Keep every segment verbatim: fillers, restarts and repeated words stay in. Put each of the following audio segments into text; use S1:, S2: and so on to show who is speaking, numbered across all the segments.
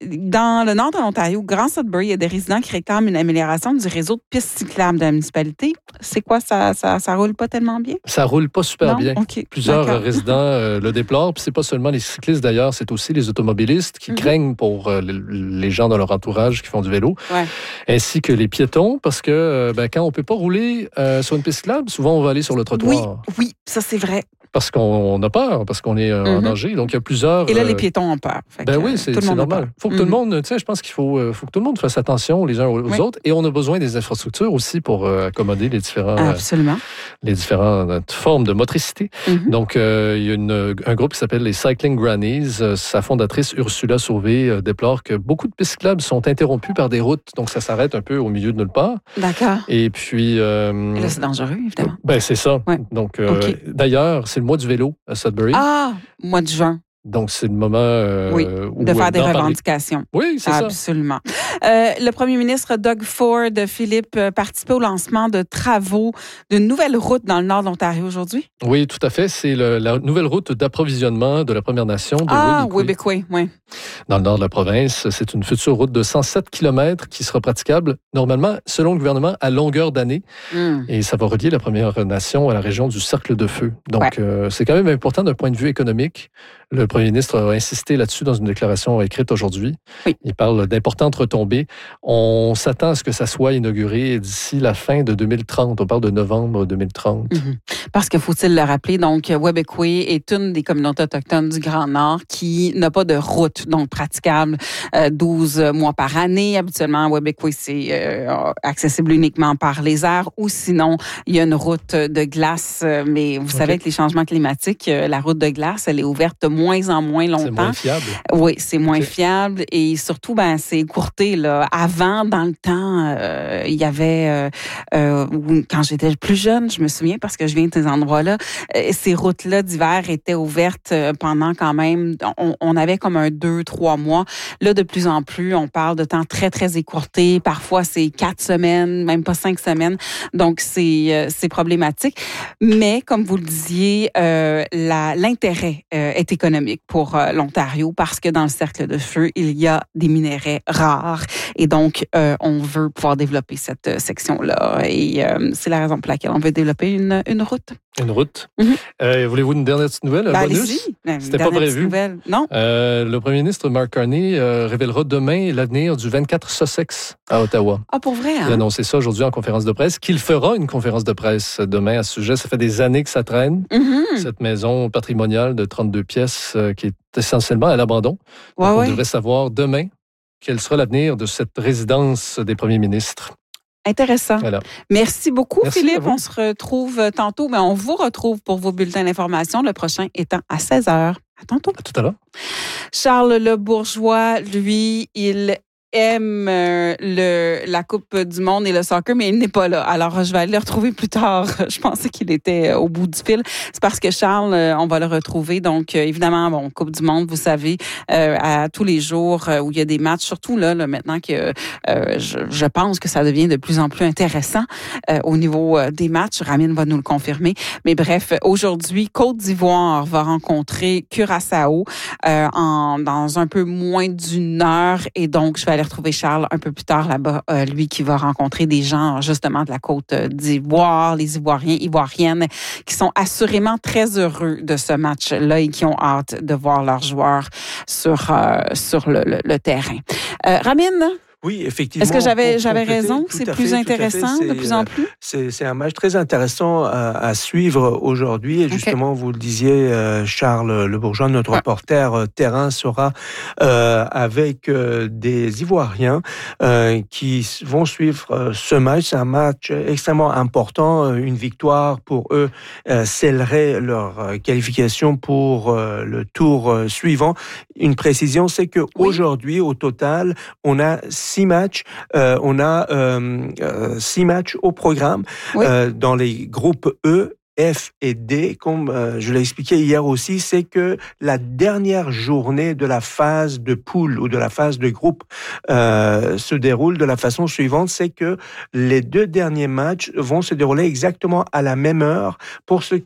S1: dans le nord de l'Ontario, Grand Sudbury, il y a des résidents qui réclament une amélioration du réseau de pistes cyclables de la municipalité. C'est quoi, ça, ça, ça roule pas tellement bien?
S2: Ça roule pas super
S1: non?
S2: bien.
S1: Okay.
S2: Plusieurs
S1: D'accord.
S2: résidents euh, le déplorent. Puis c'est pas seulement les cyclistes d'ailleurs, c'est aussi les automobilistes qui mm-hmm. craignent pour euh, les gens dans leur entourage qui font du vélo,
S1: ouais.
S2: ainsi que les piétons, parce que euh, ben, quand on peut pas rouler euh, sur une piste cyclable, souvent on va aller sur le trottoir.
S1: Oui, oui, ça c'est vrai.
S2: Parce qu'on a peur, parce qu'on est euh, mm-hmm. en danger. Donc, il y a plusieurs...
S1: Et là, les piétons ont peur. Fait
S2: ben
S1: que,
S2: oui, c'est,
S1: tout le
S2: c'est
S1: monde
S2: normal. Il faut que mm-hmm. tout le monde, tu sais, je pense qu'il faut, faut que tout le monde fasse attention les uns aux oui. autres. Et on a besoin des infrastructures aussi pour euh, accommoder les différents...
S1: Absolument.
S2: Euh, les différentes formes de motricité. Mm-hmm. Donc, euh, il y a une, un groupe qui s'appelle les Cycling Grannies. Sa fondatrice, Ursula Sauvé, euh, déplore que beaucoup de pistes cyclables sont interrompues par des routes. Donc, ça s'arrête un peu au milieu de nulle part.
S1: D'accord.
S2: Et puis... Euh,
S1: Et là, c'est dangereux, évidemment.
S2: Ben, c'est ça.
S1: Ouais.
S2: Donc, euh,
S1: okay.
S2: d'ailleurs, c'est le mois du vélo à Sudbury.
S1: Ah, mois de juin.
S2: Donc, c'est le moment euh,
S1: oui,
S2: où...
S1: de faire des revendications.
S2: Parler. Oui, c'est
S1: Absolument.
S2: ça.
S1: Absolument. Euh, le premier ministre Doug Ford, Philippe, participait au lancement de travaux d'une nouvelle route dans le nord de l'Ontario aujourd'hui?
S2: Oui, tout à fait. C'est le, la nouvelle route d'approvisionnement de la Première Nation de
S1: ah,
S2: Wibikwe.
S1: Wibikwe, oui.
S2: Dans le nord de la province, c'est une future route de cent sept kilomètres qui sera praticable, normalement, selon le gouvernement, à longueur d'année. Mm. Et ça va relier la Première Nation à la région du Cercle de Feu. Donc, ouais. euh, c'est quand même important d'un point de vue économique. Le premier ministre a insisté là-dessus dans une déclaration écrite aujourd'hui.
S1: Oui.
S2: Il parle d'importantes retombées. On s'attend à ce que ça soit inauguré d'ici la fin de deux mille trente. On parle de novembre deux mille trente.
S1: Mm-hmm. Parce que, faut-il le rappeler, donc, Wibikwe est une des communautés autochtones du Grand Nord qui n'a pas de route, donc praticable euh, douze mois par année. Habituellement, Wibikwe, c'est euh, accessible uniquement par les airs ou sinon, il y a une route de glace. Mais vous okay. savez, avec les changements climatiques, la route de glace, elle est ouverte de moins en moins longtemps.
S2: C'est moins fiable.
S1: Oui, c'est moins
S2: okay.
S1: fiable et surtout, ben, c'est écourté. Là. Avant, dans le temps, euh, il y avait, euh, euh, quand j'étais plus jeune, je me souviens parce que je viens de ces endroits-là, euh, ces routes-là d'hiver étaient ouvertes pendant quand même, on, on avait comme un deux, trois mois. Là, de plus en plus, on parle de temps très, très écourté. Parfois, c'est quatre semaines, même pas cinq semaines. Donc, c'est, euh, c'est problématique. Mais, comme vous le disiez, euh, la, l'intérêt euh, est économique pour euh, l'Ontario parce que dans le Cercle de Feu, il y a des minerais rares. Et donc, euh, on veut pouvoir développer cette euh, section-là. Et euh, c'est la raison pour laquelle on veut développer une, une route.
S2: Une route.
S1: Mm-hmm.
S2: Euh, voulez-vous une dernière petite nouvelle? Un
S1: ben,
S2: bonus?
S1: Allez-y.
S2: C'était pas prévu.
S1: Nouvelle. Non?
S2: Euh, le premier ministre Mark Carney euh, révélera demain l'avenir du vingt-quatre Sussex à Ottawa.
S1: Ah, pour vrai? Hein?
S2: Il a annoncé ça aujourd'hui en conférence de presse, qu'il fera une conférence de presse demain à ce sujet. Ça fait des années que ça traîne.
S1: Mm-hmm.
S2: Cette maison patrimoniale de trente-deux pièces euh, qui est essentiellement à l'abandon.
S1: Ouais,
S2: Donc, on
S1: ouais.
S2: devrait savoir demain quel sera l'avenir de cette résidence des premiers ministres.
S1: Intéressant.
S2: Voilà.
S1: Merci beaucoup,
S2: Merci
S1: Philippe. On se retrouve tantôt, mais on vous retrouve pour vos bulletins d'information, le prochain étant à seize heures. À tantôt.
S2: À tout à l'heure.
S1: Charles Le Bourgeois, lui, il aime euh, le, la Coupe du Monde et le soccer, mais il n'est pas là. Alors, je vais aller le retrouver plus tard. Je pensais qu'il était au bout du fil. C'est parce que Charles, euh, on va le retrouver. Donc, euh, évidemment, bon, Coupe du Monde, vous savez, euh, à tous les jours euh, où il y a des matchs, surtout là, là maintenant que euh, je, je pense que ça devient de plus en plus intéressant euh, au niveau euh, des matchs. Ramine va nous le confirmer. Mais bref, aujourd'hui, Côte d'Ivoire va rencontrer Curaçao euh, en, dans un peu moins d'une heure. Et donc, je vais aller retrouver Charles un peu plus tard là-bas, euh, lui qui va rencontrer des gens justement de la Côte d'Ivoire, les Ivoiriens, Ivoiriennes, qui sont assurément très heureux de ce match-là et qui ont hâte de voir leurs joueurs sur, euh, sur le, le, le terrain. Euh, Ramine?
S3: Oui, effectivement.
S1: Est-ce que j'avais, j'avais raison? C'est plus
S3: fait,
S1: intéressant
S3: c'est,
S1: de plus en plus?
S3: C'est, c'est un match très intéressant à, à suivre aujourd'hui. Et justement, okay. vous le disiez, Charles Le Bourgeois, notre ouais. reporter terrain, sera euh, avec euh, des Ivoiriens euh, qui vont suivre ce match. C'est un match extrêmement important. Une victoire pour eux euh, scellerait leur qualification pour euh, le tour suivant. Une précision, c'est que oui. aujourd'hui, au total, on a six matchs. Euh, on a euh, euh, six matchs au programme oui. euh, dans les groupes E, F et D. Comme euh, je l'ai expliqué hier aussi, c'est que la dernière journée de la phase de poule ou de la phase de groupe euh, se déroule de la façon suivante, c'est que les deux derniers matchs vont se dérouler exactement à la même heure pour ce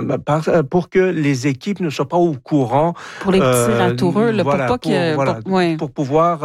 S3: pour que les équipes ne soient pas au courant.
S1: Pour les petits ratoureux, euh, voilà, pour pas
S3: pour,
S1: que...
S3: voilà,
S1: pour, ouais.
S3: pour pouvoir